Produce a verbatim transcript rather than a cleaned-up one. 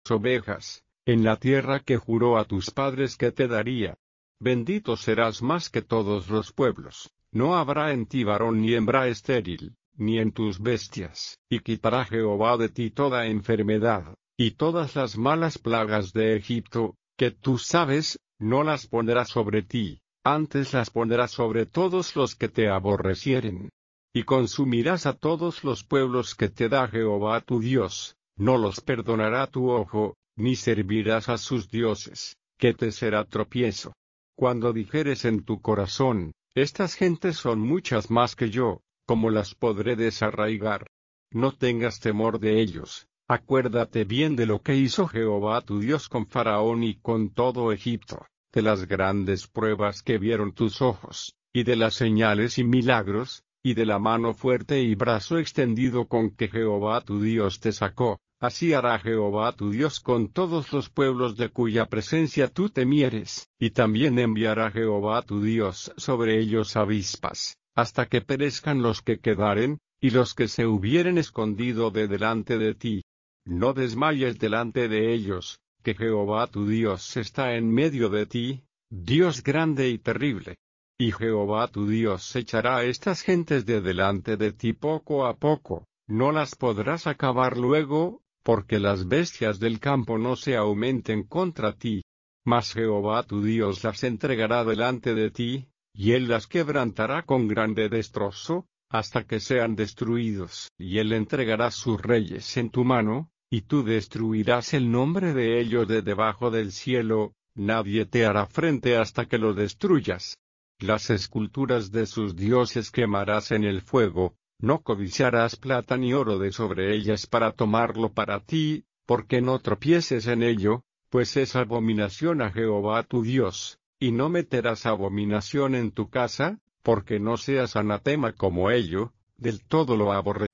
ovejas, en la tierra que juró a tus padres que te daría. Bendito serás más que todos los pueblos, no habrá en ti varón ni hembra estéril, ni en tus bestias, y quitará Jehová de ti toda enfermedad, y todas las malas plagas de Egipto, que tú sabes, no las pondrá sobre ti, antes las pondrá sobre todos los que te aborrecieren. Y consumirás a todos los pueblos que te da Jehová tu Dios, no los perdonará tu ojo, ni servirás a sus dioses, que te será tropiezo. Cuando dijeres en tu corazón, estas gentes son muchas más que yo, ¿cómo las podré desarraigar? No tengas temor de ellos, acuérdate bien de lo que hizo Jehová tu Dios con Faraón y con todo Egipto, de las grandes pruebas que vieron tus ojos, y de las señales y milagros, y de la mano fuerte y brazo extendido con que Jehová tu Dios te sacó. Así hará Jehová tu Dios con todos los pueblos de cuya presencia tú temieres, y también enviará Jehová tu Dios sobre ellos avispas, hasta que perezcan los que quedaren, y los que se hubieren escondido de delante de ti. No desmayes delante de ellos, que Jehová tu Dios está en medio de ti, Dios grande y terrible. Y Jehová tu Dios echará a estas gentes de delante de ti poco a poco, no las podrás acabar luego, porque las bestias del campo no se aumenten contra ti. Mas Jehová tu Dios las entregará delante de ti, y él las quebrantará con grande destrozo, hasta que sean destruidos. Y él entregará sus reyes en tu mano, y tú destruirás el nombre de ellos de debajo del cielo, nadie te hará frente hasta que lo destruyas. Las esculturas de sus dioses quemarás en el fuego. No codiciarás plata ni oro de sobre ellas para tomarlo para ti, porque no tropieces en ello, pues es abominación a Jehová tu Dios, y no meterás abominación en tu casa, porque no seas anatema como ello, del todo lo aborrecerás.